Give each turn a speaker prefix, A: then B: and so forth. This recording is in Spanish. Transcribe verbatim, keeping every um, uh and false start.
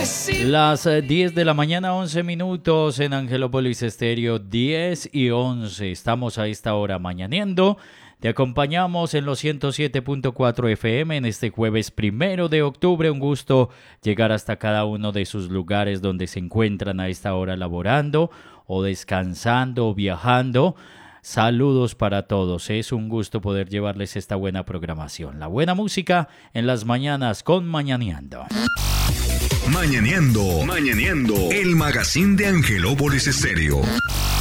A: Las eh, diez de la mañana, once minutos en Angelópolis Estéreo, diez y once. Estamos a esta hora mañaneando. Te acompañamos en los ciento siete punto cuatro F M en este jueves primero de octubre. Un gusto llegar hasta cada uno de sus lugares donde se encuentran a esta hora laborando o descansando o viajando. Saludos para todos. Es un gusto poder llevarles esta buena programación. La buena música en las mañanas con Mañaneando.
B: Mañaneando, Mañaneando, el magazine de Angelópolis Estéreo.